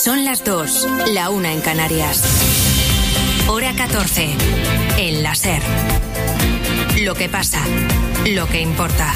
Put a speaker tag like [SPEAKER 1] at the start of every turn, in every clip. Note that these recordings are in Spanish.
[SPEAKER 1] Son las 2, la 1 en Canarias. Hora 14, en la SER. Lo que pasa, lo que importa.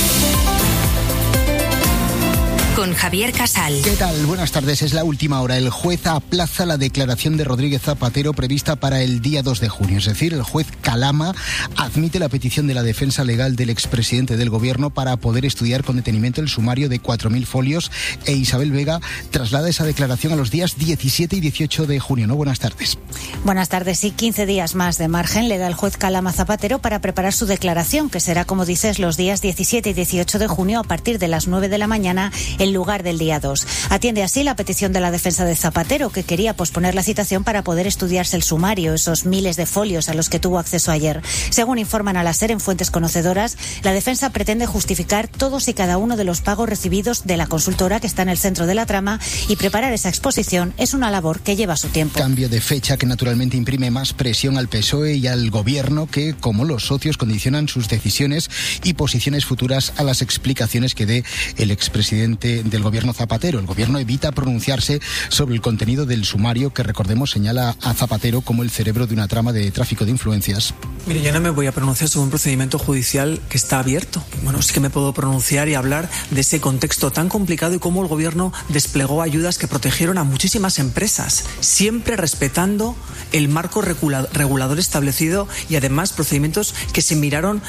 [SPEAKER 1] Con Javier Casal.
[SPEAKER 2] ¿Qué tal? Buenas tardes. Es la última hora. El juez aplaza la declaración de Rodríguez Zapatero prevista para el día 2 de junio. Es decir, el juez Calama admite la petición de la defensa legal del expresidente del gobierno para poder estudiar con detenimiento el sumario de 4.000 folios e Isabel Vega traslada esa declaración a los días 17 y 18 de junio. ¿No? Buenas tardes.
[SPEAKER 3] Buenas tardes. Sí, 15 días más de margen le da el juez Calama Zapatero para preparar su declaración, que será, como dices, los días 17 y 18 de junio a partir de las 9 de la mañana en lugar del día 2. Atiende así la petición de la defensa de Zapatero, que quería posponer la citación para poder estudiarse el sumario, esos miles de folios a los que tuvo acceso ayer. Según informan a la SER en fuentes conocedoras, la defensa pretende justificar todos y cada uno de los pagos recibidos de la consultora que está en el centro de la trama, y preparar esa exposición es una labor que lleva su tiempo.
[SPEAKER 2] Cambio de fecha que naturalmente imprime más presión al PSOE y al gobierno, que, como los socios, condicionan sus decisiones y posiciones futuras a las explicaciones que dé el expresidente del gobierno Zapatero. El gobierno evita pronunciarse sobre el contenido del sumario que, recordemos, señala a Zapatero como el cerebro de una trama de tráfico de influencias.
[SPEAKER 4] Mire, yo no me voy a pronunciar sobre un procedimiento judicial que está abierto. Bueno, sí que me puedo pronunciar y hablar de ese contexto tan complicado y cómo el gobierno desplegó ayudas que protegieron a muchísimas empresas, siempre respetando el marco regulador establecido, y además procedimientos que se miraron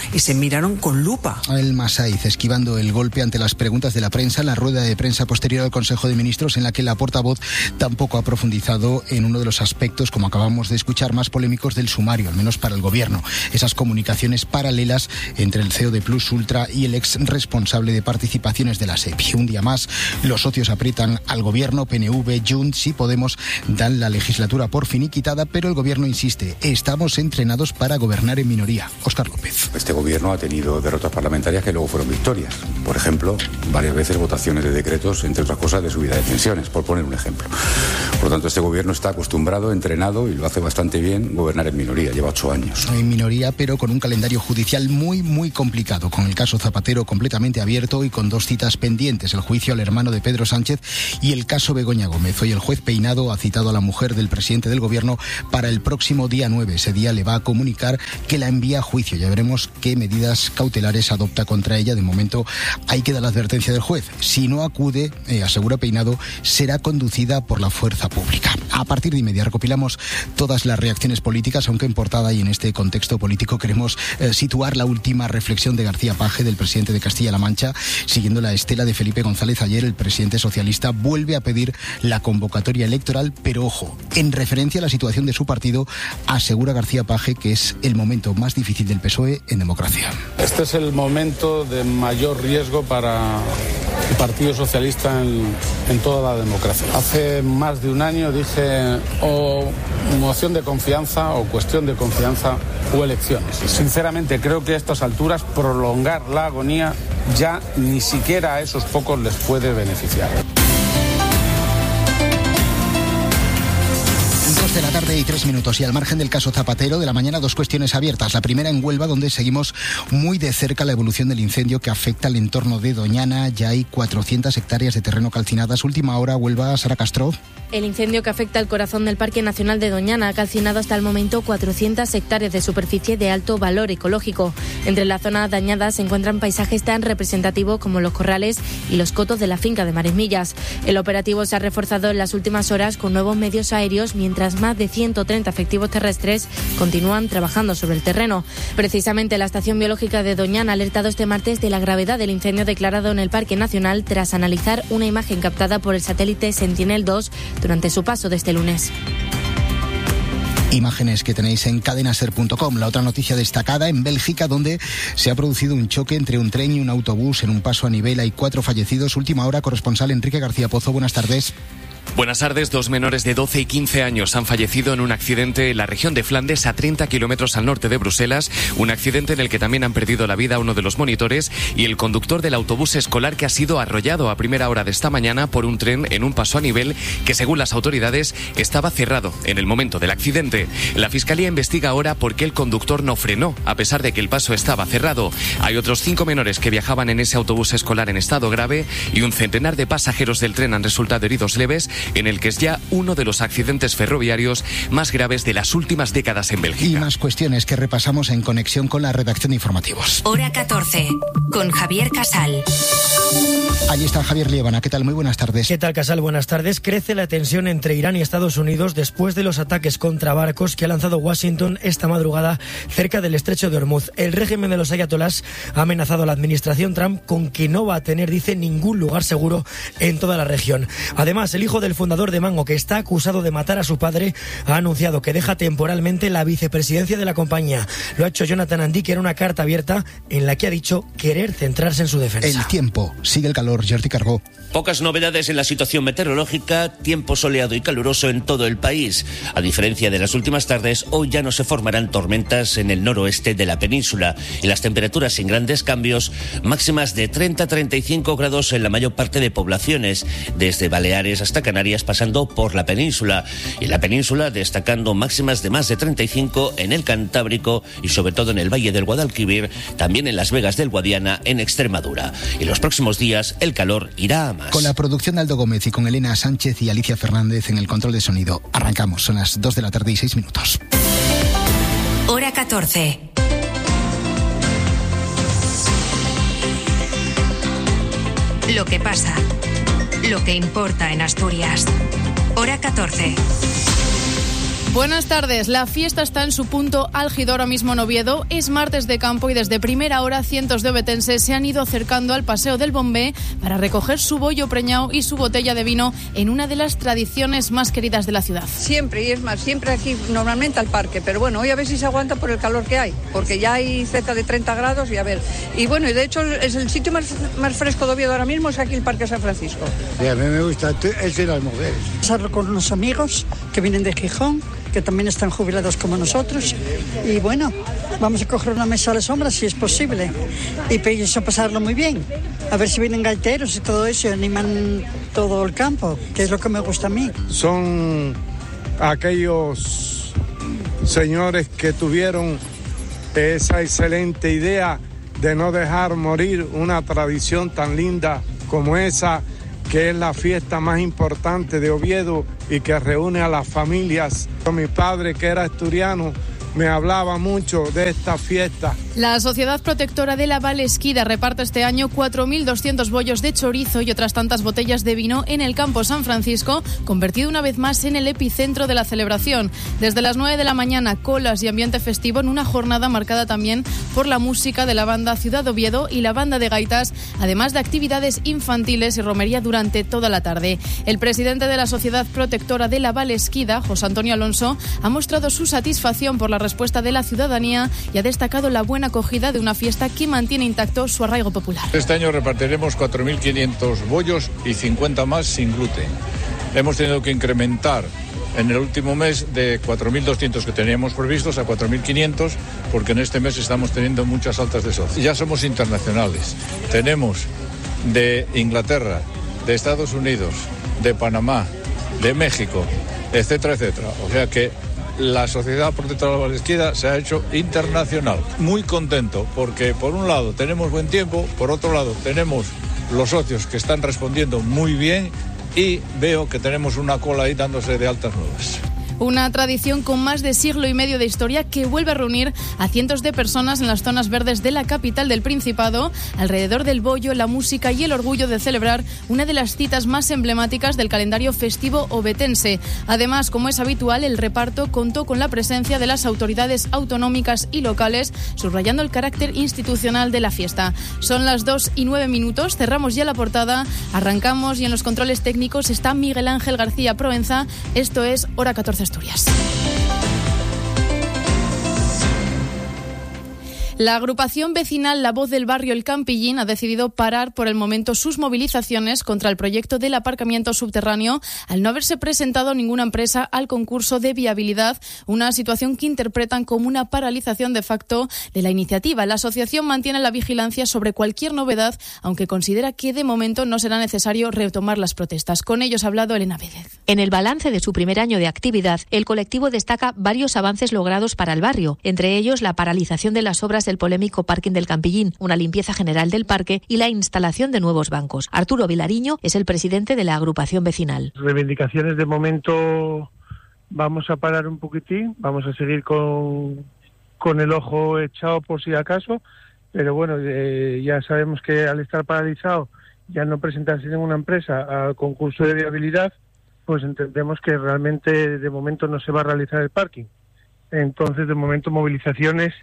[SPEAKER 4] con lupa.
[SPEAKER 2] El Masaiz esquivando el golpe ante las preguntas de la prensa en la rueda de prensa posterior al Consejo de Ministros, en la que la portavoz tampoco ha profundizado en uno de los aspectos, como acabamos de escuchar, más polémicos del sumario, al menos para el gobierno. Esas comunicaciones paralelas entre el CEO de Plus Ultra y el ex responsable de participaciones de la SEPI. Un día más, los socios aprietan al gobierno. PNV, Junts y Podemos dan la legislatura por finiquitada, pero el gobierno insiste: estamos entrenados para gobernar en minoría. Óscar López.
[SPEAKER 5] Este gobierno ha tenido derrotas parlamentarias que luego fueron victorias. Por ejemplo, varias veces votaciones de decretos, entre otras cosas, de subida de pensiones, por poner un ejemplo. Por lo tanto, este gobierno está acostumbrado, entrenado, y lo hace bastante bien, gobernar en minoría. Lleva 8 años.
[SPEAKER 2] En minoría, pero con un calendario judicial muy complicado, con el caso Zapatero completamente abierto y con 2 citas pendientes: el juicio al hermano de Pedro Sánchez y el caso Begoña Gómez. Hoy el juez Peinado ha citado a la mujer del presidente del gobierno para el próximo día 9. Ese día le va a comunicar que la envía a juicio. Ya veremos qué medidas cautelares adopta contra ella. De momento ahí queda la advertencia del juez: si no acude, asegura Peinado, será conducida por la fuerza pública. A partir de inmediato recopilamos todas las reacciones políticas, aunque en portada y en este contexto político queremos situar la última reflexión de García Page, del presidente de Castilla-La Mancha. Siguiendo la estela de Felipe González, ayer el presidente socialista vuelve a pedir la convocatoria electoral, pero ojo, en referencia a la situación de su partido, asegura García Page que es el momento más difícil del PSOE en democracia.
[SPEAKER 6] Este es el momento de mayor riesgo para el Partido Socialista en toda la democracia. Hace más de un año dije: o moción de confianza, o cuestión de confianza, o elecciones. Sinceramente creo que a estas alturas prolongar la agonía ya ni siquiera a esos pocos les puede beneficiar.
[SPEAKER 2] 2 de la tarde y 3 minutos. Y al margen del caso Zapatero, de la mañana 2 cuestiones abiertas. La primera en Huelva, donde seguimos muy de cerca la evolución del incendio que afecta al entorno de Doñana. Ya hay 400 hectáreas de terreno calcinadas. Última hora, Huelva, Sara Castro.
[SPEAKER 7] El incendio que afecta al corazón del Parque Nacional de Doñana ha calcinado hasta el momento 400 hectáreas de superficie de alto valor ecológico. Entre la zona dañada se encuentran paisajes tan representativos como los corrales y los cotos de la finca de Maresmillas. El operativo se ha reforzado en las últimas horas con nuevos medios aéreos, mientras más de 130 efectivos terrestres continúan trabajando sobre el terreno. Precisamente la Estación Biológica de Doñana ha alertado este martes de la gravedad del incendio declarado en el Parque Nacional tras analizar una imagen captada por el satélite Sentinel-2 durante su paso de este lunes.
[SPEAKER 2] Imágenes que tenéis en cadenaser.com. La otra noticia destacada en Bélgica, donde se ha producido un choque entre un tren y un autobús en un paso a nivel. Hay 4 fallecidos. Última hora, corresponsal Enrique García Pozo. Buenas tardes.
[SPEAKER 8] Buenas tardes. 2 menores de 12 y 15 años han fallecido en un accidente en la región de Flandes, a 30 kilómetros al norte de Bruselas. Un accidente en el que también han perdido la vida uno de los monitores y el conductor del autobús escolar, que ha sido arrollado a primera hora de esta mañana por un tren en un paso a nivel que, según las autoridades, estaba cerrado en el momento del accidente. La Fiscalía investiga ahora por qué el conductor no frenó, a pesar de que el paso estaba cerrado. Hay otros 5 menores que viajaban en ese autobús escolar en estado grave y un centenar de pasajeros del tren han resultado heridos leves. en el que es ya uno de los accidentes ferroviarios más graves de las últimas décadas en Bélgica.
[SPEAKER 2] Y más cuestiones que repasamos en conexión con la redacción de informativos.
[SPEAKER 1] Hora 14, con Javier Casal.
[SPEAKER 2] Allí está Javier Liébana. ¿Qué tal? Muy buenas tardes.
[SPEAKER 9] ¿Qué tal, Casal? Buenas tardes. Crece la tensión entre Irán y Estados Unidos después de los ataques contra barcos que ha lanzado Washington esta madrugada cerca del estrecho de Hormuz. El régimen de los ayatolás ha amenazado a la administración Trump con que no va a tener, dice, ningún lugar seguro en toda la región. Además, el hijo del fundador de Mango, que está acusado de matar a su padre, ha anunciado que deja temporalmente la vicepresidencia de la compañía. Lo ha hecho Jonathan Andy, que era una carta abierta en la que ha dicho querer centrarse en su defensa.
[SPEAKER 2] El tiempo. Sigue el calor. Jordi Cargó.
[SPEAKER 10] Pocas novedades en la situación meteorológica, tiempo soleado y caluroso en todo el país. A diferencia de las últimas tardes, hoy ya no se formarán tormentas en el noroeste de la península y las temperaturas sin grandes cambios, máximas de 30-35 grados en la mayor parte de poblaciones, desde Baleares hasta Canarias pasando por la península. Y la península destacando máximas de más de 35 en el Cantábrico y sobre todo en el Valle del Guadalquivir, también en Las Vegas del Guadiana en Extremadura. Y los próximos días el calor irá a más.
[SPEAKER 2] Con la producción de Aldo Gómez y con Elena Sánchez y Alicia Fernández en el control de sonido. Arrancamos, son las 2 de la tarde y 6 minutos.
[SPEAKER 1] Hora 14. Lo que pasa, lo que importa en Asturias. Hora 14.
[SPEAKER 11] Buenas tardes. La fiesta está en su punto álgido ahora mismo en Oviedo. Es martes de campo y desde primera hora cientos de ovetenses se han ido acercando al Paseo del Bombé para recoger su bollo preñado y su botella de vino en una de las tradiciones más queridas de la ciudad.
[SPEAKER 12] Siempre, y es más, siempre aquí, normalmente al parque, pero bueno, hoy a ver si se aguanta por el calor que hay, porque ya hay cerca de 30 grados y a ver. Y bueno, y de hecho es el sitio más fresco de Oviedo ahora mismo, es aquí el Parque San Francisco.
[SPEAKER 13] Sí, a mí me gusta el de las mujeres.
[SPEAKER 14] Pasarlo con unos amigos que vienen de Gijón, que también están jubilados como nosotros, y bueno, vamos a coger una mesa a la sombra si es posible y pienso pasarlo muy bien, a ver si vienen gaiteros y todo eso y animan todo el campo, que es lo que me gusta a mí.
[SPEAKER 15] Son aquellos señores que tuvieron esa excelente idea de no dejar morir una tradición tan linda como esa, que es la fiesta más importante de Oviedo y que reúne a las familias. Mi padre, que era asturiano, me hablaba mucho de esta fiesta.
[SPEAKER 11] La Sociedad Protectora de la Valesquida reparte este año 4.200 bollos de chorizo y otras tantas botellas de vino en el Campo San Francisco, convertido una vez más en el epicentro de la celebración. Desde las 9 de la mañana, colas y ambiente festivo en una jornada marcada también por la música de la banda Ciudad Oviedo y la banda de gaitas, además de actividades infantiles y romería durante toda la tarde. El presidente de la Sociedad Protectora de la Valesquida, José Antonio Alonso, ha mostrado su satisfacción por la respuesta de la ciudadanía y ha destacado la buena acogida de una fiesta que mantiene intacto su arraigo popular.
[SPEAKER 16] Este año repartiremos 4.500 bollos y 50 más sin gluten. Hemos tenido que incrementar en el último mes de 4.200 que teníamos previstos a 4.500 porque en este mes estamos teniendo muchas altas de socios. Ya somos internacionales. Tenemos de Inglaterra, de Estados Unidos, de Panamá, de México, etcétera, etcétera. O sea que la Sociedad Protectora de la Valesquida se ha hecho internacional. Muy contento porque por un lado tenemos buen tiempo, por otro lado tenemos los socios que están respondiendo muy bien y veo que tenemos una cola ahí dándose de altas nuevas.
[SPEAKER 11] Una tradición con más de siglo y medio de historia que vuelve a reunir a cientos de personas en las zonas verdes de la capital del Principado, alrededor del bollo, la música y el orgullo de celebrar una de las citas más emblemáticas del calendario festivo ovetense. Además, como es habitual, el reparto contó con la presencia de las autoridades autonómicas y locales, subrayando el carácter institucional de la fiesta. Son las 2:09, cerramos ya la portada, arrancamos y en los controles técnicos está Miguel Ángel García Provenza. Esto es Hora 14 Asturias. La agrupación vecinal La Voz del Barrio El Campillín ha decidido parar por el momento sus movilizaciones contra el proyecto del aparcamiento subterráneo al no haberse presentado ninguna empresa al concurso de viabilidad, una situación que interpretan como una paralización de facto de la iniciativa. La asociación mantiene la vigilancia sobre cualquier novedad, aunque considera que de momento no será necesario retomar las protestas. Con ellos ha hablado Elena Vélez.
[SPEAKER 17] En el balance de su primer año de actividad, el colectivo destaca varios avances logrados para el barrio, entre ellos la paralización de las obras de el polémico parking del Campillín, una limpieza general del parque y la instalación de nuevos bancos. Arturo Vilariño es el presidente de la agrupación vecinal.
[SPEAKER 18] Reivindicaciones de momento vamos a parar un poquitín, vamos a seguir con el ojo echado por si acaso, pero bueno, ya sabemos que al estar paralizado, ya no presentarse ninguna empresa al concurso de viabilidad, pues entendemos que realmente de momento no se va a realizar el parking. Entonces, de momento, movilizaciones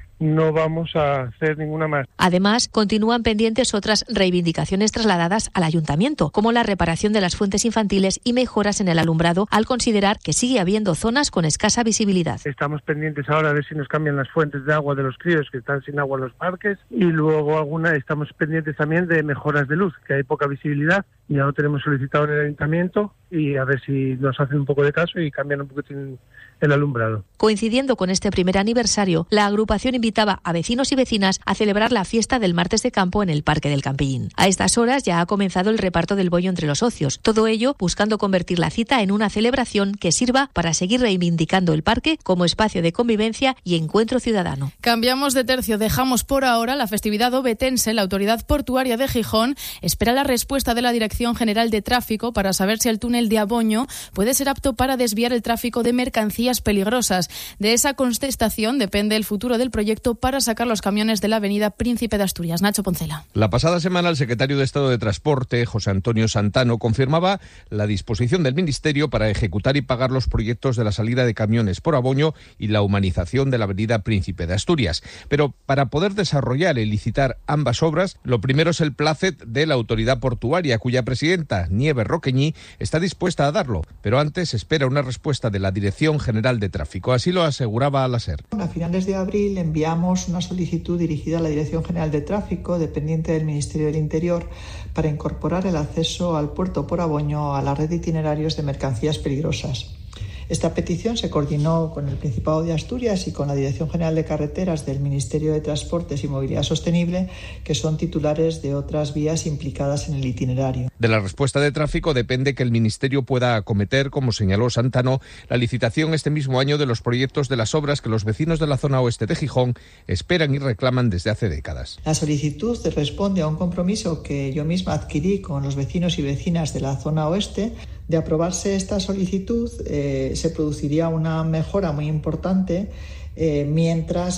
[SPEAKER 18] no vamos a hacer ninguna más.
[SPEAKER 17] Además, continúan pendientes otras reivindicaciones trasladadas al ayuntamiento, como la reparación de las fuentes infantiles y mejoras en el alumbrado, al considerar que sigue habiendo zonas con escasa visibilidad.
[SPEAKER 18] Estamos pendientes ahora a ver si nos cambian las fuentes de agua de los críos que están sin agua en los parques, y luego estamos pendientes también de mejoras de luz, que hay poca visibilidad, y ya lo tenemos solicitado en el ayuntamiento, y a ver si nos hacen un poco de caso y cambian un poquitín el alumbrado.
[SPEAKER 17] Coincidiendo con este primer aniversario, la agrupación invitaba a vecinos y vecinas a celebrar la fiesta del martes de campo en el Parque del Campillín. A estas horas ya ha comenzado el reparto del bollo entre los socios, todo ello buscando convertir la cita en una celebración que sirva para seguir reivindicando el parque como espacio de convivencia y encuentro ciudadano.
[SPEAKER 11] Cambiamos de tercio, dejamos por ahora la festividad obetense. La Autoridad Portuaria de Gijón espera la respuesta de la Dirección General de Tráfico para saber si el túnel de Aboño puede ser apto para desviar el tráfico de mercancías peligrosas. De esa contestación depende el futuro del proyecto para sacar los camiones de la avenida Príncipe de Asturias. Nacho Poncela.
[SPEAKER 19] La pasada semana el secretario de Estado de Transporte, José Antonio Santano, confirmaba la disposición del Ministerio para ejecutar y pagar los proyectos de la salida de camiones por Aboño y la humanización de la avenida Príncipe de Asturias. Pero para poder desarrollar y licitar ambas obras, lo primero es el plácet de la Autoridad Portuaria, cuya presidenta, Nieves Roqueñí, está dispuesta a darlo, pero antes espera una respuesta de la Dirección General de Tráfico. Así lo aseguraba a la SER.
[SPEAKER 20] A finales de abril enviamos una solicitud dirigida a la Dirección General de Tráfico, dependiente del Ministerio del Interior, para incorporar el acceso al puerto por Aboño a la red de itinerarios de mercancías peligrosas. Esta petición se coordinó con el Principado de Asturias y con la Dirección General de Carreteras del Ministerio de Transportes y Movilidad Sostenible, que son titulares de otras vías implicadas en el itinerario.
[SPEAKER 19] De la respuesta de tráfico depende que el Ministerio pueda acometer, como señaló Santano, la licitación este mismo año de los proyectos de las obras que los vecinos de la zona oeste de Gijón esperan y reclaman desde hace décadas.
[SPEAKER 20] La solicitud responde a un compromiso que yo misma adquirí con los vecinos y vecinas de la zona oeste. De aprobarse esta solicitud, se produciría una mejora muy importante mientras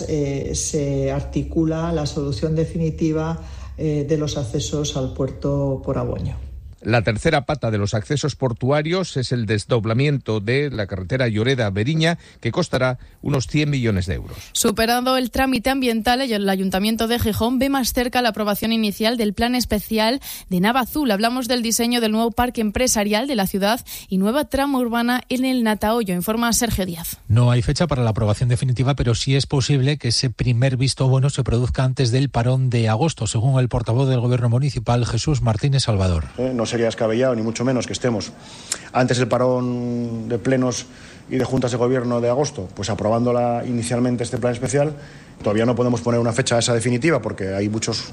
[SPEAKER 20] se articula la solución definitiva de los accesos al puerto por Aboño.
[SPEAKER 19] La tercera pata de los accesos portuarios es el desdoblamiento de la carretera Lloreda-Beriña, que costará unos 100 millones de euros.
[SPEAKER 11] Superado el trámite ambiental, el Ayuntamiento de Gijón ve más cerca la aprobación inicial del Plan Especial de Navazul. Hablamos del diseño del nuevo parque empresarial de la ciudad y nueva trama urbana en el Natahoyo, informa Sergio Díaz.
[SPEAKER 21] No hay fecha para la aprobación definitiva, pero sí es posible que ese primer visto bueno se produzca antes del parón de agosto, según el portavoz del Gobierno municipal, Jesús Martínez Salvador.
[SPEAKER 22] No sería descabellado, ni mucho menos, que estemos antes del parón de plenos y de juntas de gobierno de agosto, pues aprobando inicialmente este plan especial. Todavía no podemos poner una fecha esa definitiva porque hay muchos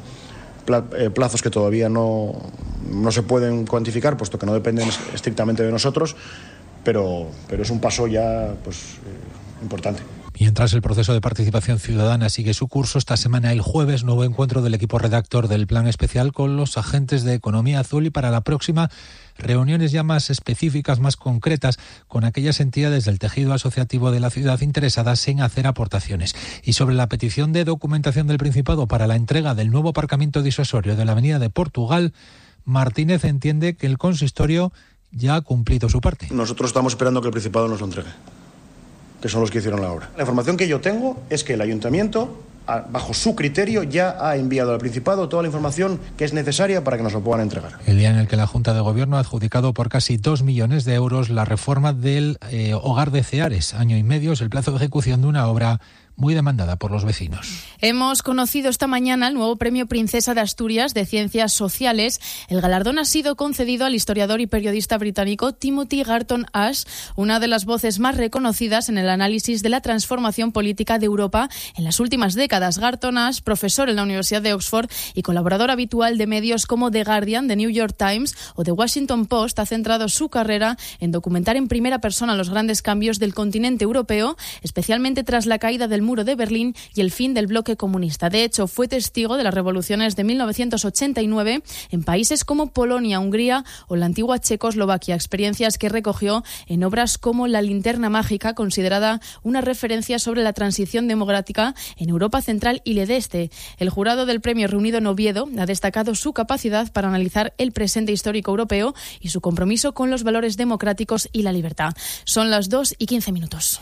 [SPEAKER 22] plazos que todavía no se pueden cuantificar, puesto que no dependen estrictamente de nosotros, pero es un paso ya importante.
[SPEAKER 21] Mientras el proceso de participación ciudadana sigue su curso, esta semana, el jueves, nuevo encuentro del equipo redactor del Plan Especial con los agentes de Economía Azul, y para la próxima, reuniones ya más específicas, más concretas, con aquellas entidades del tejido asociativo de la ciudad interesadas en hacer aportaciones. Y sobre la petición de documentación del Principado para la entrega del nuevo aparcamiento disuasorio de la Avenida de Portugal, Martínez entiende que el consistorio ya ha cumplido su parte.
[SPEAKER 22] Nosotros estamos esperando que el Principado nos lo entregue, que son los que hicieron la obra. La información que yo tengo es que el Ayuntamiento, bajo su criterio, ya ha enviado al Principado toda la información que es necesaria para que nos lo puedan entregar.
[SPEAKER 21] El día en el que la Junta de Gobierno ha adjudicado por casi 2 millones de euros la reforma del Hogar de Ceares. Año y medio es el plazo de ejecución de una obra muy demandada por los vecinos.
[SPEAKER 11] Hemos conocido esta mañana el nuevo Premio Princesa de Asturias de Ciencias Sociales. El galardón ha sido concedido al historiador y periodista británico Timothy Garton Ash, una de las voces más reconocidas en el análisis de la transformación política de Europa en las últimas décadas. Garton Ash, profesor en la Universidad de Oxford y colaborador habitual de medios como The Guardian, The New York Times o The Washington Post, ha centrado su carrera en documentar en primera persona los grandes cambios del continente europeo, especialmente tras la caída del muro de Berlín y el fin del bloque comunista. De hecho, fue testigo de las revoluciones de 1989 en países como Polonia, Hungría o la antigua Checoslovaquia, experiencias que recogió en obras como La linterna mágica, considerada una referencia sobre la transición democrática en Europa Central y del Este. El jurado del premio reunido en Oviedo ha destacado su capacidad para analizar el presente histórico europeo y su compromiso con los valores democráticos y la libertad. Son las 2:15.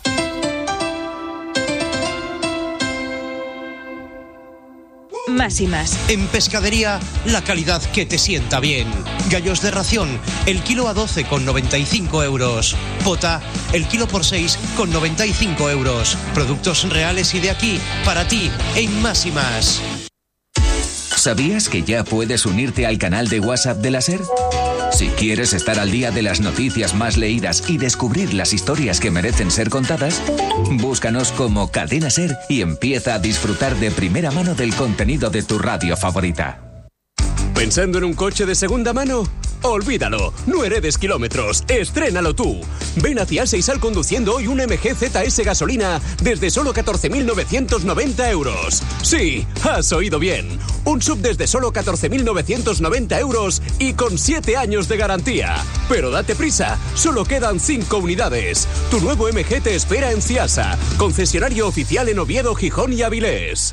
[SPEAKER 3] Más y más.
[SPEAKER 4] En Pescadería, la calidad que te sienta bien. Gallos de ración, el kilo a 12,95 euros. Pota, el kilo por 6,95 euros. Productos reales y de aquí, para ti, en Más y más.
[SPEAKER 23] ¿Sabías que ya puedes unirte al canal de WhatsApp de la SER? Si quieres estar al día de las noticias más leídas y descubrir las historias que merecen ser contadas, búscanos como Cadena SER y empieza a disfrutar de primera mano del contenido de tu radio favorita.
[SPEAKER 24] ¿Pensando en un coche de segunda mano? Olvídalo, no heredes kilómetros, estrénalo tú. Ven hacia Seisal conduciendo hoy un MG ZS gasolina desde solo 14.990 euros. Sí, has oído bien. Un sub desde solo 14.990 euros y con 7 años de garantía. Pero date prisa, solo quedan 5 unidades. Tu nuevo MG te espera en Ciasa, concesionario oficial en Oviedo, Gijón y Avilés.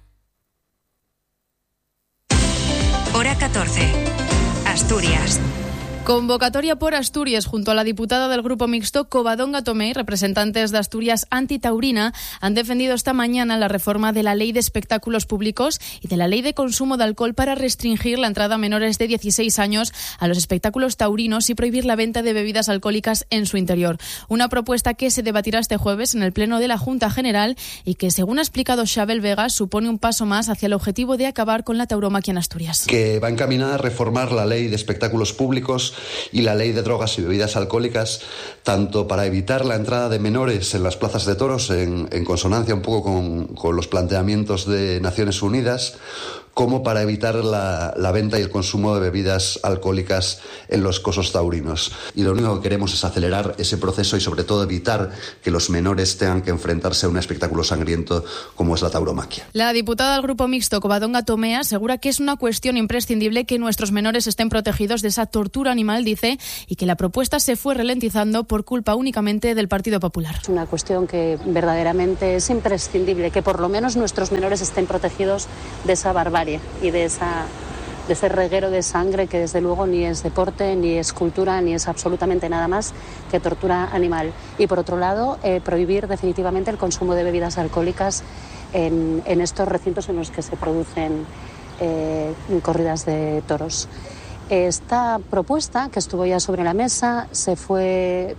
[SPEAKER 1] Hora 14. Asturias.
[SPEAKER 11] Convocatoria por Asturias junto a la diputada del Grupo Mixto Covadonga Tomé y representantes de Asturias Antitaurina han defendido esta mañana la reforma de la Ley de Espectáculos Públicos y de la Ley de Consumo de Alcohol para restringir la entrada a menores de 16 años a los espectáculos taurinos y prohibir la venta de bebidas alcohólicas en su interior. Una propuesta que se debatirá este jueves en el Pleno de la Junta General y que, según ha explicado Xabel Vega, supone un paso más hacia el objetivo de acabar con la tauromaquia en Asturias.
[SPEAKER 25] Que va encaminada a reformar la Ley de Espectáculos Públicos y la Ley de Drogas y Bebidas Alcohólicas, tanto para evitar la entrada de menores en las plazas de toros, en consonancia un poco con los planteamientos de Naciones Unidas, como para evitar la venta y el consumo de bebidas alcohólicas en los cosos taurinos. Y lo único que queremos es acelerar ese proceso y sobre todo evitar que los menores tengan que enfrentarse a un espectáculo sangriento como es la tauromaquia.
[SPEAKER 11] La diputada del Grupo Mixto Covadonga Tomé asegura que es una cuestión imprescindible que nuestros menores estén protegidos de esa tortura animal, dice, y que la propuesta se fue ralentizando por culpa únicamente del Partido Popular.
[SPEAKER 26] Es una cuestión que verdaderamente es imprescindible, que por lo menos nuestros menores estén protegidos de esa barbarie y de ese reguero de sangre que desde luego ni es deporte, ni es cultura, ni es absolutamente nada más que tortura animal. Y por otro lado, prohibir definitivamente el consumo de bebidas alcohólicas en estos recintos en los que se producen corridas de toros. Esta propuesta, que estuvo ya sobre la mesa, se fue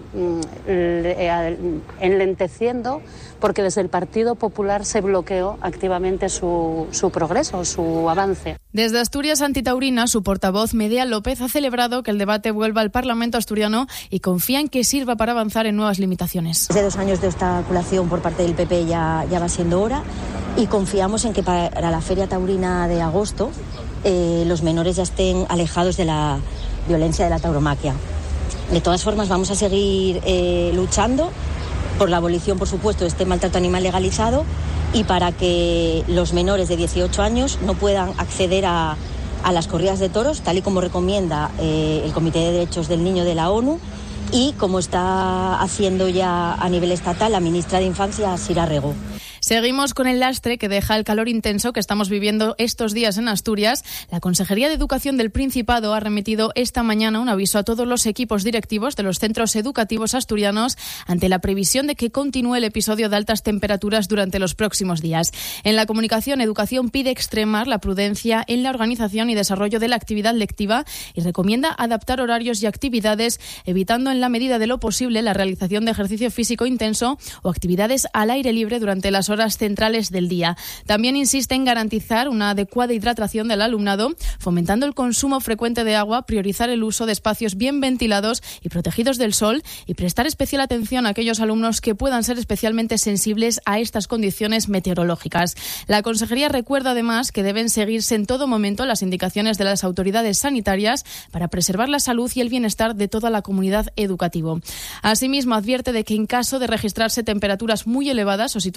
[SPEAKER 26] enlenteciendo porque desde el Partido Popular se bloqueó activamente su progreso, su avance.
[SPEAKER 11] Desde Asturias Antitaurina, su portavoz, Medea López, ha celebrado que el debate vuelva al Parlamento asturiano y confía en que sirva para avanzar en nuevas limitaciones.
[SPEAKER 27] Desde 2 años de obstaculación por parte del PP ya va siendo hora y confiamos en que para la Feria Taurina de agosto los menores ya estén alejados de la violencia de la tauromaquia. De todas formas, vamos a seguir luchando por la abolición, por supuesto, de este maltrato animal legalizado y para que los menores de 18 años no puedan acceder a las corridas de toros, tal y como recomienda el Comité de Derechos del Niño de la ONU y como está haciendo ya a nivel estatal la ministra de Infancia, Sira Rego.
[SPEAKER 11] Seguimos con el lastre que deja el calor intenso que estamos viviendo estos días en Asturias. La Consejería de Educación del Principado ha remitido esta mañana un aviso a todos los equipos directivos de los centros educativos asturianos ante la previsión de que continúe el episodio de altas temperaturas durante los próximos días. En la comunicación, Educación pide extremar la prudencia en la organización y desarrollo de la actividad lectiva y recomienda adaptar horarios y actividades, evitando en la medida de lo posible la realización de ejercicio físico intenso o actividades al aire libre durante las horas centrales del día. También insiste en garantizar una adecuada hidratación del alumnado, fomentando el consumo frecuente de agua, priorizar el uso de espacios bien ventilados y protegidos del sol y prestar especial atención a aquellos alumnos que puedan ser especialmente sensibles a estas condiciones meteorológicas. La Consejería recuerda además que deben seguirse en todo momento las indicaciones de las autoridades sanitarias para preservar la salud y el bienestar de toda la comunidad educativa. Asimismo, advierte de que en caso de registrarse temperaturas muy elevadas o situaciones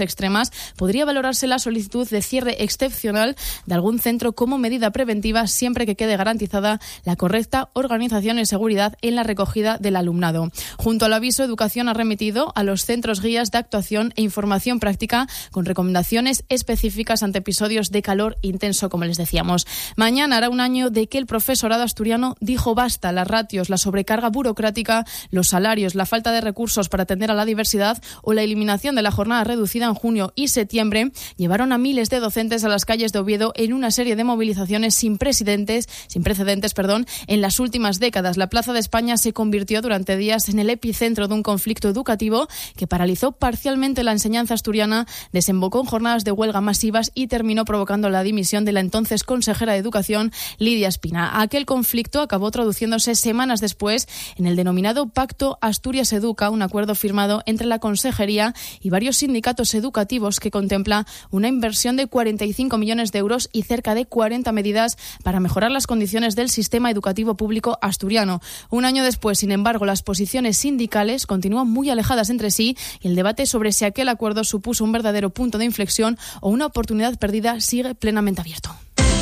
[SPEAKER 11] extremas, podría valorarse la solicitud de cierre excepcional de algún centro como medida preventiva, siempre que quede garantizada la correcta organización y seguridad en la recogida del alumnado. Junto al aviso, Educación ha remitido a los centros guías de actuación e información práctica con recomendaciones específicas ante episodios de calor intenso, como les decíamos. Mañana hará un año de que el profesorado asturiano dijo basta. Las ratios, la sobrecarga burocrática, los salarios, la falta de recursos para atender a la diversidad o la eliminación de la jornada reducida en junio y septiembre llevaron a miles de docentes a las calles de Oviedo en una serie de movilizaciones sin precedentes, en las últimas décadas. La Plaza de España se convirtió durante días en el epicentro de un conflicto educativo que paralizó parcialmente la enseñanza asturiana, desembocó en jornadas de huelga masivas y terminó provocando la dimisión de la entonces consejera de Educación, Lidia Espina. Aquel conflicto acabó traduciéndose semanas después en el denominado Pacto Asturias Educa, un acuerdo firmado entre la Consejería y varios sindicatos educativos que contempla una inversión de 45 millones de euros y cerca de 40 medidas para mejorar las condiciones del sistema educativo público asturiano. Un año después, sin embargo, las posiciones sindicales continúan muy alejadas entre sí y el debate sobre si aquel acuerdo supuso un verdadero punto de inflexión o una oportunidad perdida sigue plenamente abierto.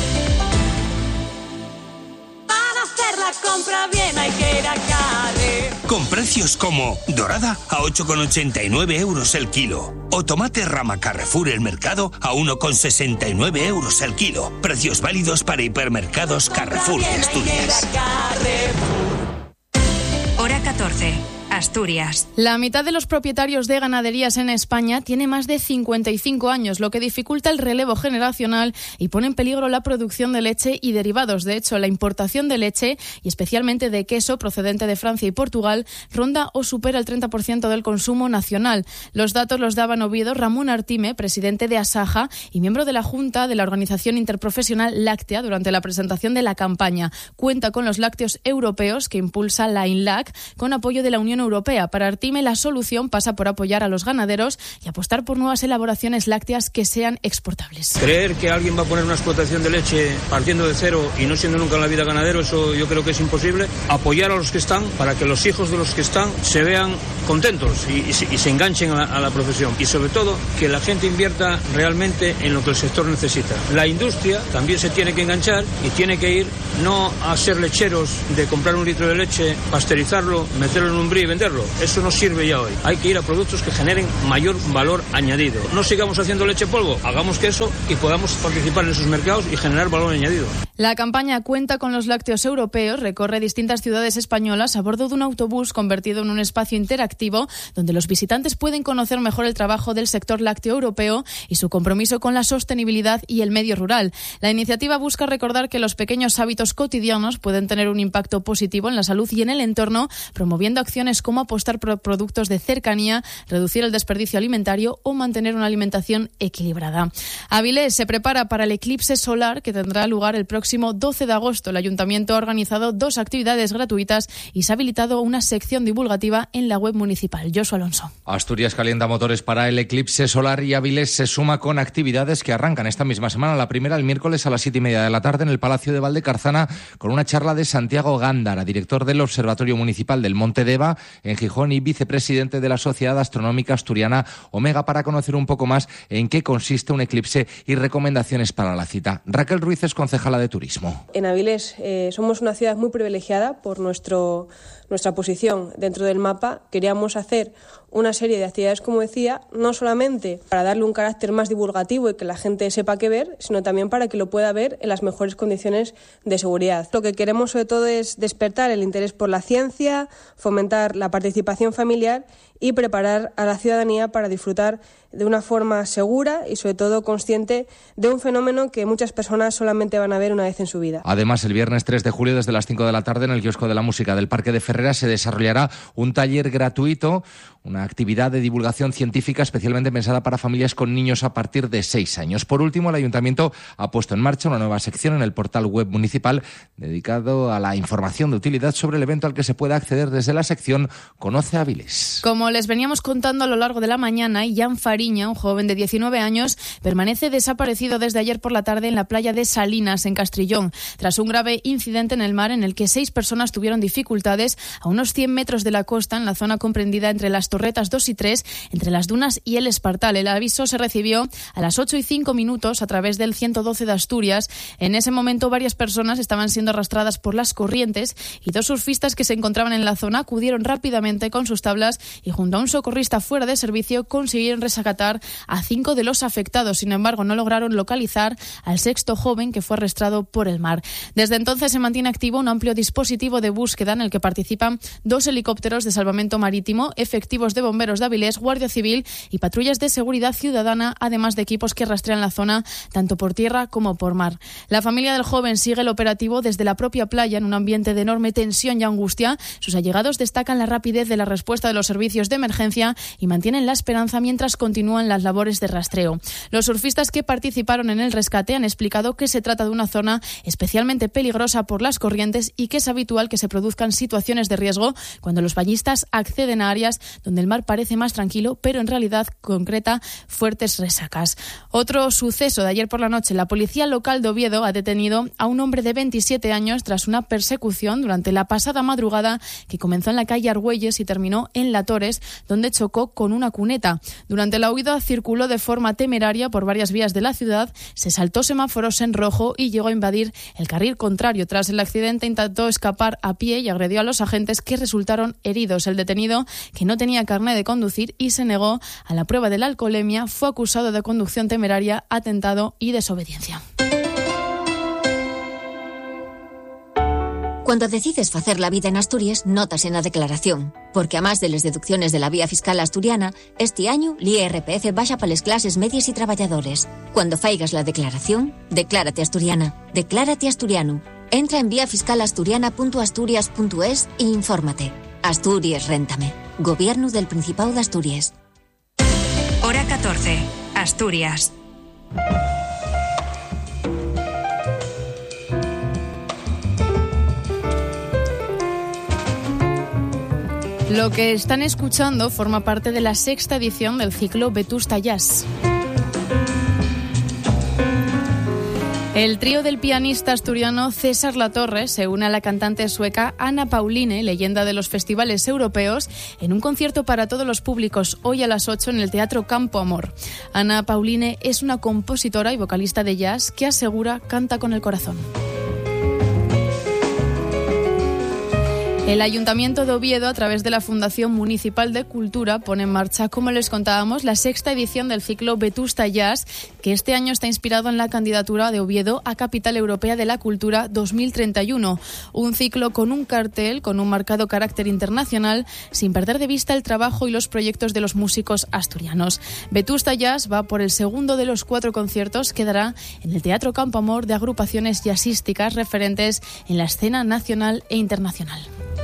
[SPEAKER 2] Para hacer la compra bien hay que ir a Carre. Con precios como dorada a 8,89 euros el kilo o tomate rama Carrefour el mercado a 1,69 euros el kilo. Precios válidos para hipermercados Carrefour de Asturias.
[SPEAKER 1] Hora 14. Asturias.
[SPEAKER 11] La mitad de los propietarios de ganaderías en España tiene más de 55 años, lo que dificulta el relevo generacional y pone en peligro la producción de leche y derivados. De hecho, la importación de leche y especialmente de queso procedente de Francia y Portugal ronda o supera el 30% del consumo nacional. Los datos los daba en Oviedo Ramón Artime, presidente de Asaja y miembro de la Junta de la Organización Interprofesional Láctea, durante la presentación de la campaña. Cuenta con los lácteos europeos que impulsa la INLAC con apoyo de la Unión Europea. Para Artime, la solución pasa por apoyar a los ganaderos y apostar por nuevas elaboraciones lácteas que sean exportables.
[SPEAKER 5] Creer que alguien va a poner una explotación de leche partiendo de cero y no siendo nunca en la vida ganadero, eso yo creo que es imposible. Apoyar a los que están para que los hijos de los que están se vean contentos y se enganchen a la profesión. Y sobre todo, que la gente invierta realmente en lo que el sector necesita. La industria también se tiene que enganchar y tiene que ir no a ser lecheros de comprar un litro de leche, pasteurizarlo, meterlo en un brie y venderlo. Eso no sirve ya hoy. Hay que ir a productos que generen mayor valor añadido. No sigamos haciendo leche polvo, hagamos queso y podamos participar en esos mercados y generar valor añadido.
[SPEAKER 11] La campaña Cuenta con los lácteos europeos recorre distintas ciudades españolas a bordo de un autobús convertido en un espacio interactivo donde los visitantes pueden conocer mejor el trabajo del sector lácteo europeo y su compromiso con la sostenibilidad y el medio rural. La iniciativa busca recordar que los pequeños hábitos cotidianos pueden tener un impacto positivo en la salud y en el entorno, promoviendo acciones como apostar por productos de cercanía, reducir el desperdicio alimentario o mantener una alimentación equilibrada. Avilés se prepara para el eclipse solar que tendrá lugar el próximo 12 de agosto. El Ayuntamiento ha organizado 2 actividades gratuitas y se ha habilitado una sección divulgativa en la web municipal. Josué Alonso.
[SPEAKER 6] Asturias calienta motores para el eclipse solar y Avilés se suma con actividades que arrancan esta misma semana. La primera el miércoles a las 7:30 de la tarde en el Palacio de Valdecarzana con una charla de Santiago Gándara, director del Observatorio Municipal del Monte Deva en Gijón y vicepresidente de la Sociedad Astronómica Asturiana Omega, para conocer un poco más en qué consiste un eclipse y recomendaciones para la cita. Raquel Ruiz es concejala de Turismo.
[SPEAKER 7] En Avilés somos una ciudad muy privilegiada por nuestra posición dentro del mapa. Queríamos hacer una serie de actividades, como decía, no solamente para darle un carácter más divulgativo y que la gente sepa qué ver, sino también para que lo pueda ver en las mejores condiciones de seguridad. Lo que queremos sobre todo es despertar el interés por la ciencia, fomentar la participación familiar y preparar a la ciudadanía para disfrutar de una forma segura y sobre todo consciente de un fenómeno que muchas personas solamente van a ver una vez en su vida.
[SPEAKER 6] Además, el viernes 3 de julio desde las 5 de la tarde en el Kiosco de la Música del Parque de Ferreras se desarrollará un taller gratuito, una actividad de divulgación científica especialmente pensada para familias con niños a partir de 6 años. Por último, el Ayuntamiento ha puesto en marcha una nueva sección en el portal web municipal dedicado a la información de utilidad sobre el evento al que se puede acceder desde la sección Conoce Avilés.
[SPEAKER 11] Como les veníamos contando a lo largo de la mañana, Jan Fariña, un joven de 19 años, permanece desaparecido desde ayer por la tarde en la playa de Salinas, en Castrillón, tras un grave incidente en el mar en el que 6 personas tuvieron dificultades a unos 100 metros de la costa, en la zona comprendida entre las Torretas 2 y 3, entre las Dunas y el Espartal. El aviso se recibió a las 8:05 a través del 112 de Asturias. En ese momento varias personas estaban siendo arrastradas por las corrientes y 2 surfistas que se encontraban en la zona acudieron rápidamente con sus tablas y junto a un socorrista fuera de servicio consiguieron rescatar a 5 de los afectados. Sin embargo, no lograron localizar al 6º joven que fue arrastrado por el mar. Desde entonces se mantiene activo un amplio dispositivo de búsqueda en el que participan 2 helicópteros de salvamento marítimo, efectivos de bomberos de Avilés, Guardia Civil y patrullas de seguridad ciudadana, además de equipos que rastrean la zona tanto por tierra como por mar. La familia del joven sigue el operativo desde la propia playa en un ambiente de enorme tensión y angustia. Sus allegados destacan la rapidez de la respuesta de los servicios de emergencia y mantienen la esperanza mientras continúan las labores de rastreo. Los surfistas que participaron en el rescate han explicado que se trata de una zona especialmente peligrosa por las corrientes y que es habitual que se produzcan situaciones de riesgo cuando los bañistas acceden a áreas donde el mar parece más tranquilo, pero en realidad concreta fuertes resacas. Otro suceso de ayer por la noche: la policía local de Oviedo ha detenido a un hombre de 27 años tras una persecución durante la pasada madrugada que comenzó en la calle Argüelles y terminó en La Torres, donde chocó con una cuneta. Durante la huida circuló de forma temeraria por varias vías de la ciudad, se saltó semáforos en rojo y llegó a invadir el carril contrario. Tras el accidente intentó escapar a pie y agredió a los agentes, que resultaron heridos. El detenido, que no tenía carné de conducir y se negó a la prueba de la alcoholemia, fue acusado de conducción temeraria, atentado y desobediencia.
[SPEAKER 8] Cuando decides facer la vida en Asturias, notas en la declaración, porque a más de las deducciones de la vía fiscal asturiana, este año l'IRPF baixa para las clases medias y trabajadores. Cuando faigas la declaración, declárate asturiana, declárate asturiano. Entra en viafiscalasturiana.asturias.es e infórmate. Asturias, réntame. Gobierno del Principado de Asturias.
[SPEAKER 1] Hora 14, Asturias.
[SPEAKER 11] Lo que están escuchando forma parte de la 6ª edición del ciclo Vetusta Jazz. El trío del pianista asturiano César Latorre se une a la cantante sueca Anna Pauline, leyenda de los festivales europeos, en un concierto para todos los públicos hoy a las 8 en el Teatro Campo Amor. Anna Pauline es una compositora y vocalista de jazz que asegura canta con el corazón. El Ayuntamiento de Oviedo, a través de la Fundación Municipal de Cultura, pone en marcha, como les contábamos, la 6ª edición del ciclo Vetusta Jazz, que este año está inspirado en la candidatura de Oviedo a Capital Europea de la Cultura 2031. Un ciclo con un cartel, con un marcado carácter internacional, sin perder de vista el trabajo y los proyectos de los músicos asturianos. Vetusta Jazz va por el segundo de los 4 conciertos que dará en el Teatro Campo Amor de agrupaciones jazzísticas referentes en la escena nacional e internacional.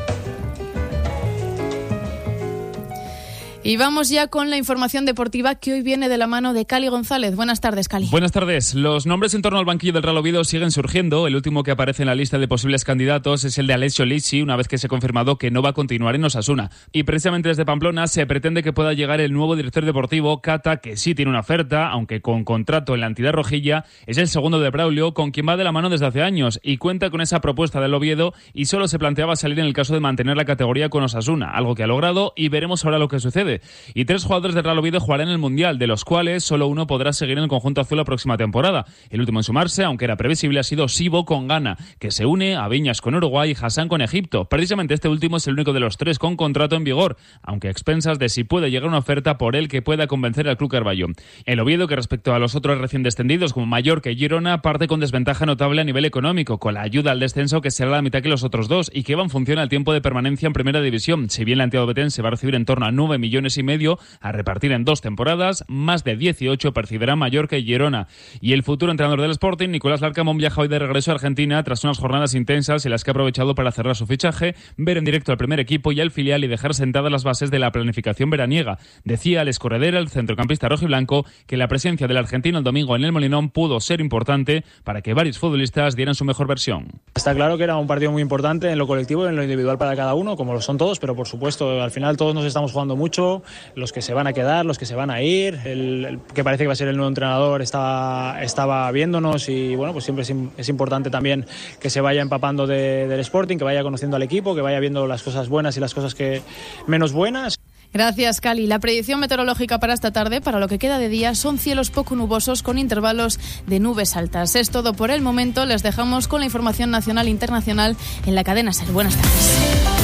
[SPEAKER 11] Y vamos ya con la información deportiva que hoy viene de la mano de Cali González. Buenas tardes, Cali.
[SPEAKER 9] Buenas tardes. Los nombres en torno al banquillo del Real Oviedo siguen surgiendo. El último que aparece en la lista de posibles candidatos es el de Alessio Lizzi, una vez que se ha confirmado que no va a continuar en Osasuna. Y precisamente desde Pamplona se pretende que pueda llegar el nuevo director deportivo, Cata, que sí tiene una oferta, aunque con contrato en la entidad rojilla. Es el segundo de Braulio, con quien va de la mano desde hace años, y cuenta con esa propuesta del Oviedo y solo se planteaba salir en el caso de mantener la categoría con Osasuna, algo que ha logrado, y veremos ahora lo que sucede. Y 3 jugadores del Real Oviedo jugarán en el Mundial, de los cuales solo uno podrá seguir en el conjunto azul la próxima temporada. El último en sumarse, aunque era previsible, ha sido Sibo con Ghana, que se une a Viñas con Uruguay y Hassan con Egipto. Precisamente este último es el único de los 3 con contrato en vigor, aunque a expensas de si puede llegar una oferta por él que pueda convencer al Club Carballo. El Oviedo, que respecto a los otros recién descendidos como Mallorca y Girona, parte con desventaja notable a nivel económico, con la ayuda al descenso que será la mitad que los otros 2 y que va en función al tiempo de permanencia en Primera División. Si bien la entidad obetense va a recibir en torno a 9,5 millones a repartir en 2 temporadas, más de 18 percibirán Mallorca y Girona. Y el futuro entrenador del Sporting, Nicolás Larcamón, viaja hoy de regreso a Argentina tras unas jornadas intensas en las que ha aprovechado para cerrar su fichaje, ver en directo al primer equipo y al filial y dejar sentadas las bases de la planificación veraniega. Decía Alex Corredera, el centrocampista rojiblanco, que la presencia del argentino el domingo en el Molinón pudo ser importante para que varios futbolistas dieran su mejor versión.
[SPEAKER 10] Está claro que era un partido muy importante en lo colectivo y en lo individual para cada uno, como lo son todos, pero por supuesto al final todos nos estamos jugando mucho. equipo, los que se van a quedar, los que se van a ir, el que parece que va a ser el nuevo entrenador estaba viéndonos y bueno, pues siempre es importante también que se vaya empapando del Sporting, que vaya conociendo al equipo, que vaya viendo las cosas buenas y las cosas que menos buenas.
[SPEAKER 11] Gracias, Cali. La predicción meteorológica para esta tarde, para lo que queda de día, son cielos poco nubosos con intervalos de nubes altas. Es todo por el momento. Les dejamos con la información nacional e internacional en la cadena SER. Buenas tardes.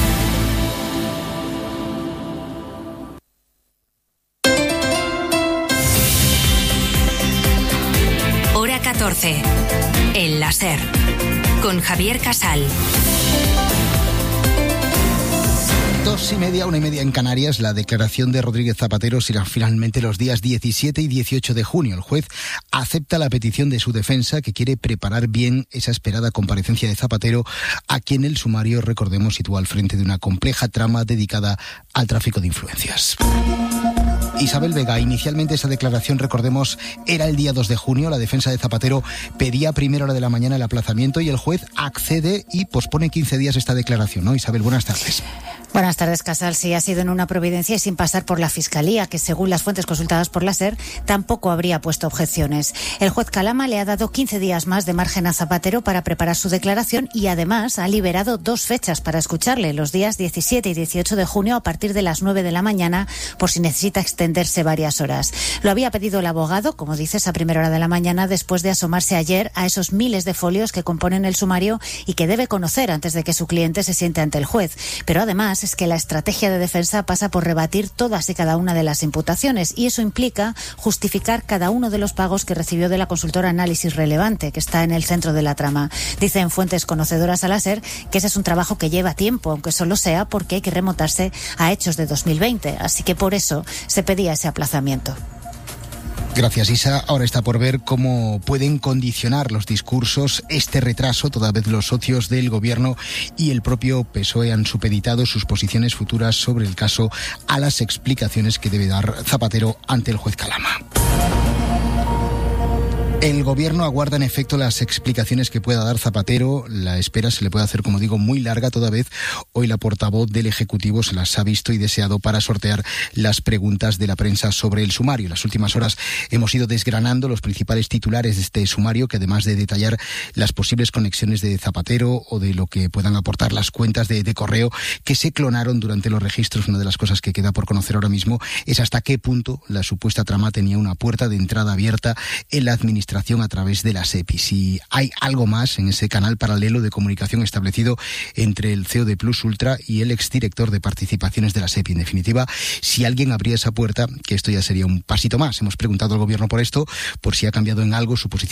[SPEAKER 1] Hora 14. En la SER. Con Javier Casal.
[SPEAKER 12] 2:30, 1:30 en Canarias. La declaración de Rodríguez Zapatero será finalmente los días 17 y 18 de junio. El juez acepta la petición de su defensa, que quiere preparar bien esa esperada comparecencia de Zapatero, a quien el sumario, recordemos, sitúa al frente de una compleja trama dedicada al tráfico de influencias. Isabel Vega, inicialmente esa declaración, recordemos, era el día 2 de junio. La defensa de Zapatero pedía a primera hora de la mañana el aplazamiento y el juez accede y pospone 15 días esta declaración, ¿no? Isabel, buenas tardes.
[SPEAKER 13] Buenas tardes, Casal. Sí, ha sido en una providencia y sin pasar por la Fiscalía, que según las fuentes consultadas por la SER, tampoco habría puesto objeciones. El juez Calama le ha dado 15 días más de margen a Zapatero para preparar su declaración y además ha liberado 2 fechas para escucharle, los días 17 y 18 de junio a partir de las 9 de la mañana, por si necesita extenderse varias horas. Lo había pedido el abogado, como dices, a primera hora de la mañana, después de asomarse ayer a esos miles de folios que componen el sumario y que debe conocer antes de que su cliente se siente ante el juez. Pero además es que la estrategia de defensa pasa por rebatir todas y cada una de las imputaciones y eso implica justificar cada uno de los pagos que recibió de la consultora Análisis Relevante, que está en el centro de la trama. Dicen fuentes conocedoras a la SER que ese es un trabajo que lleva tiempo, aunque solo sea porque hay que remontarse a hechos de 2020, así que por eso se pedía ese aplazamiento.
[SPEAKER 12] Gracias, Isa. Ahora está por ver cómo pueden condicionar los discursos este retraso, toda vez los socios del Gobierno y el propio PSOE han supeditado sus posiciones futuras sobre el caso a las explicaciones que debe dar Zapatero ante el juez Calama. El Gobierno aguarda en efecto las explicaciones que pueda dar Zapatero. La espera se le puede hacer, como digo, muy larga, toda vez hoy la portavoz del Ejecutivo se las ha visto y deseado para sortear las preguntas de la prensa sobre el sumario. En las últimas horas hemos ido desgranando los principales titulares de este sumario, que además de detallar las posibles conexiones de Zapatero o de lo que puedan aportar las cuentas de correo que se clonaron durante los registros, una de las cosas que queda por conocer ahora mismo es hasta qué punto la supuesta trama tenía una puerta de entrada abierta en la administración a través de la SEPI. Si hay algo más en ese canal paralelo de comunicación establecido entre el CEO de Plus Ultra y el exdirector de participaciones de la SEPI. En definitiva, si alguien abría esa puerta, que esto ya sería un pasito más. Hemos preguntado al Gobierno por esto, por si ha cambiado en algo su posición